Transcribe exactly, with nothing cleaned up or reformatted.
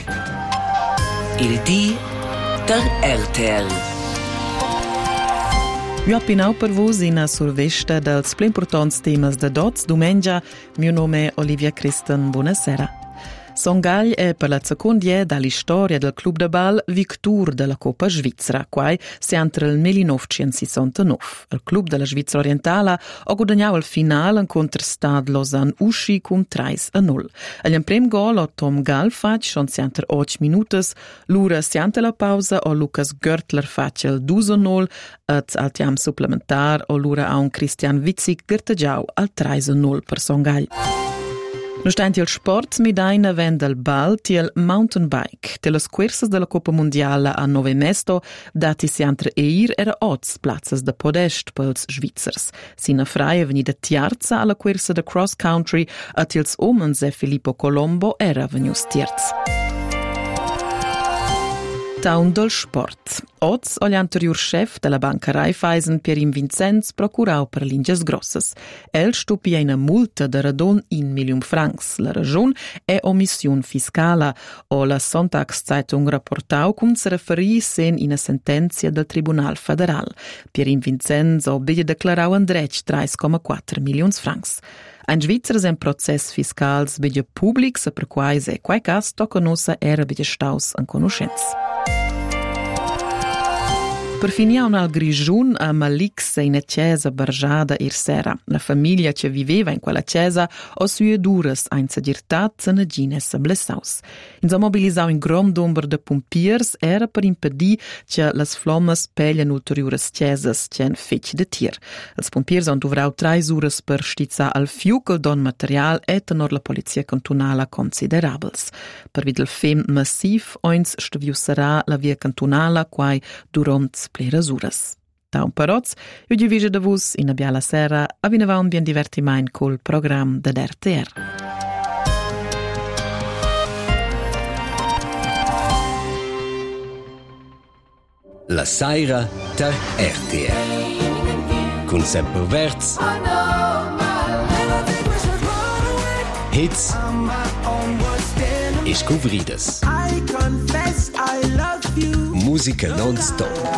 Il di der R T L. Vi ho appena per voi in survesta dels più importanti temas de dots domenica. Mio nome è Olivia Christen. Buonasera. Songhagl è per la seconda dalla storia del club de bal Victur della Coppa Svizzera, quai si entra il millenovecentosessantanove. Il club della Svizzera Orientale ha guadagnato il finale contro Stade Lausanne Uschi con tre a null. Agli primo gol ha Tom Gall fatto, schon si entra otto minuti, l'ora si entra la pausa ha Lukas Görtler fatto il due a null, et al tiam supplementar ha l'ora a un Christian Witzig gerteggiau al tre a null per Songhagl. Nonostante il sport mi daina vende il bal til mountain bike. Delle squerse della Coppa Mondiale a nove mesto, dati si entre eir era ots plazzas de podest pels Svizzers. Sina freie venida tiarza alla quersa de cross country, a tils omens e Filippo Colombo era venius tierz. Taun del sport. Oz, l'anterior chef della banca Raiffeisen, Pierin Vincenz, procurau per linges grosses. El stupia una multa de radon in milion francs. La ragion è omissione fiscale. O la Sonntagszeitung rapportau cum se referì sen in una sentenzia del Tribunal Federal. Pierin Vincenz ha biglia declarau en dretg tre komma quattro milions francs. Ein Schweizer en process fiscals biglia publics, per quai se quai cas tocca nossa era biglia staus en conoscenza. Per finire un al grigiun a Malix in una chiesa bargiada ir sera. La famiglia che viveva in quella chiesa ha sue duras a insagirtat e gines blessaus. Inso mobilisau in grom domber de pompiers era per impedir che las flammas peglian ulteriores chiesas che fetch de tir. Els pompiers han dovrau tre uras per stizza al fiuc il don material e tenor la polizia cantonala considerabels. Per vid il fem massiv oins staviusserà la via cantonala quai durant pleras uras. Da un paroz, io divise da vos in abbiala sera a vineva un bien divertiment col program de R T R. La Saira der R T R. Con Semper Verz. Hits e scovrides. Musica non-stop.